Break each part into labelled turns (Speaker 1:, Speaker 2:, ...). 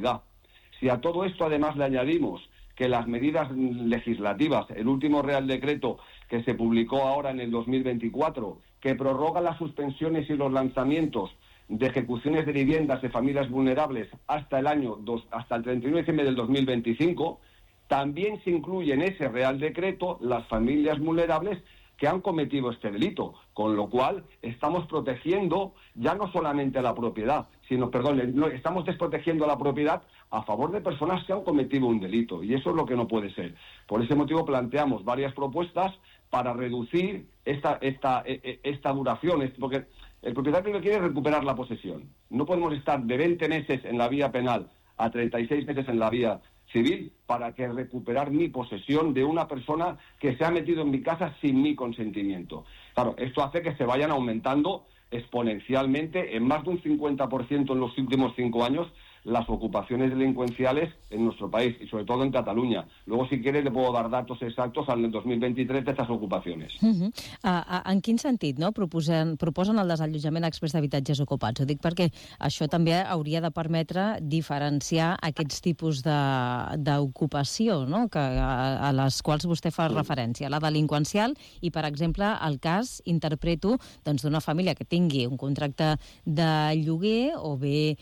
Speaker 1: seguridad. Si a todo esto además le añadimos que las medidas legislativas, el último Real Decreto que se publicó ahora en el 2024, que prorroga las suspensiones y los lanzamientos de ejecuciones de viviendas de familias vulnerables hasta el 31 de diciembre del 2025, también se incluye en ese Real Decreto las familias vulnerables que han cometido este delito, con lo cual estamos protegiendo ya no solamente la propiedad, estamos desprotegiendo la propiedad a favor de personas que han cometido un delito, y eso es lo que no puede ser. Por ese motivo planteamos varias propuestas para reducir esta duración, porque el propietario lo quiere recuperar la posesión. No podemos estar de 20 meses en la vía penal a 36 meses en la vía civil para que recuperar mi posesión de una persona que se ha metido en mi casa sin mi consentimiento. Claro, esto hace que se vayan aumentando exponencialmente en más de un 50% en los últimos 5 años las ocupaciones delincuenciales en nuestro país y sobre todo en Cataluña. Luego, si quieres, le puedo dar datos exactos al 2023 d'aquestes ocupacions.
Speaker 2: En quin sentit, no? Proposen el desallotjament exprés d'habitatges ocupats? Ho dic perquè això també hauria de permetre diferenciar aquests tipus d'ocupació, no? A les quals vostè fa referència, la delinqüencial i, per exemple, el cas, interpreto, d'una família que tingui un contracte de lloguer o bé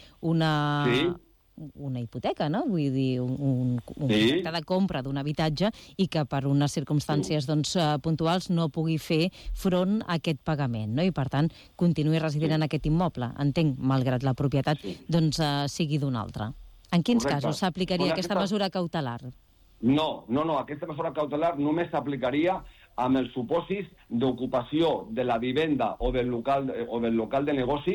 Speaker 2: una hipoteca, no? Vull dir, un contracte de compra d'un habitatge i que per unes circumstàncies puntuals no pugui fer front a aquest pagament, no? I per tant continuï residint en aquest immoble, entenc, malgrat la propietat sigui d'un altre. En quins casos s'aplicaria aquesta mesura cautelar?
Speaker 1: No, aquesta mesura cautelar només s'aplicaria amb els supòsits d'ocupació de la vivenda o del local de negoci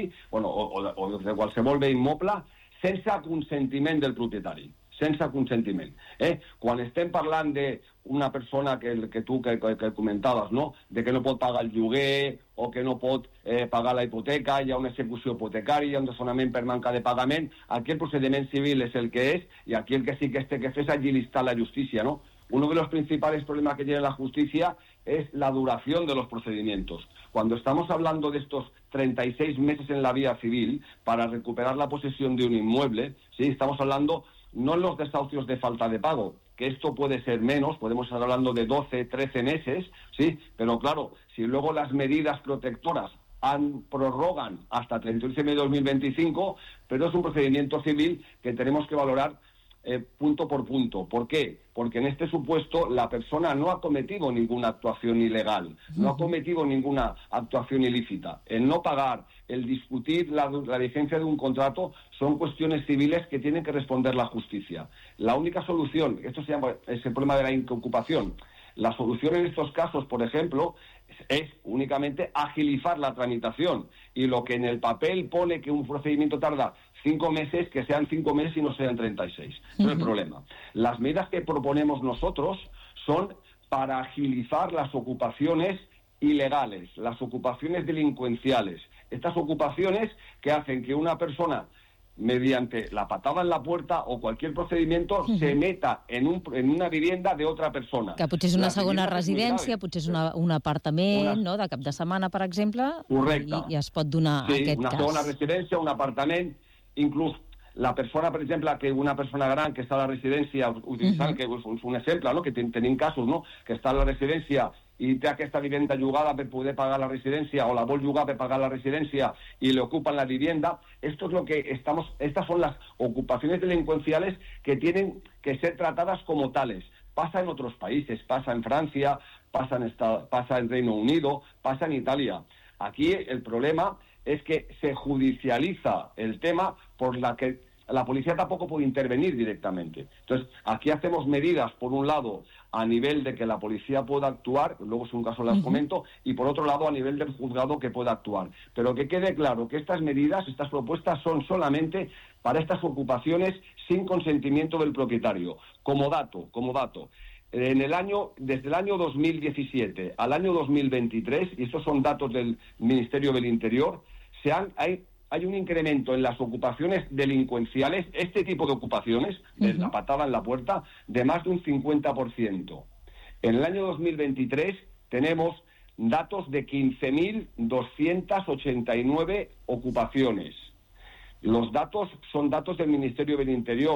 Speaker 1: o de qualsevol bé immoble sense consentiment del propietari, sense consentiment. Quan estem parlant d'una persona que tu comentaves, no? De que no pot pagar el lloguer o que no pot pagar la hipoteca, hi ha una execució hipotecària, hi ha un desnonament per manca de pagament, aquí el procediment civil és el que és i aquí el que sí que té que fer és agilistar la justícia, ¿no? Uno de los principales problemas que tiene la justicia es la duración de los procedimientos. Cuando estamos hablando de estos 36 meses en la vía civil para recuperar la posesión de un inmueble, ¿sí? Estamos hablando no en los desahucios de falta de pago, que esto puede ser menos, podemos estar hablando de 12, 13 meses, ¿sí? Pero claro, si luego las medidas protectoras prorrogan hasta 31 de diciembre de 2025, pero es un procedimiento civil que tenemos que valorar punto por punto. ¿Por qué? Porque en este supuesto la persona no ha cometido ninguna actuación ilegal, no ha cometido ninguna actuación ilícita. El no pagar, el discutir la vigencia de un contrato son cuestiones civiles que tienen que responder la justicia. La única solución, esto se llama el problema de la incocupación, la solución en estos casos, por ejemplo, es únicamente agilizar la tramitación. Y lo que en el papel pone que un procedimiento tarda 5 meses, que sean 5 meses y no sean 36. No es el problema. Las medidas que proponemos nosotros son para agilizar las ocupaciones ilegales, las ocupaciones delincuenciales. Estas ocupaciones que hacen que una persona, mediante la patada en la puerta o cualquier procedimiento, se meta en una vivienda de otra persona.
Speaker 2: Que potser és una segona residència, potser és un apartament, no?, de cap de setmana, per exemple.
Speaker 1: Correcte.
Speaker 2: I es pot donar aquest cas.
Speaker 1: Una segona residència, un apartament, inclús la persona, per exemple, que una persona gran que està a la residència, utilitzant, que és un exemple, no?, que tenim casos, no?, que està a la residència i té aquesta vivenda llogada per poder pagar la residència o la vol llogar per pagar la residència y le ocupan la vivienda. Esto es lo que estas son las ocupaciones delincuenciales que tienen que ser tratadas como tales. Pasa en otros países, pasa en Francia, pasa en Reino Unido, pasa en Italia. Aquí el problema es que se judicializa el tema por la que la policía tampoco puede intervenir directamente. Entonces, aquí hacemos medidas, por un lado, a nivel de que la policía pueda actuar, luego es un caso las comento, y por otro lado, a nivel del juzgado que pueda actuar. Pero que quede claro que estas medidas, estas propuestas, son solamente para estas ocupaciones sin consentimiento del propietario. Como dato, desde el año 2017 al año 2023, y estos son datos del Ministerio del Interior, hay un incremento en las ocupaciones delincuenciales, este tipo de ocupaciones, de la patada en la puerta, de más de un 50%. En el año 2023 tenemos datos de 15.289 ocupaciones. Los datos son datos del Ministerio del Interior.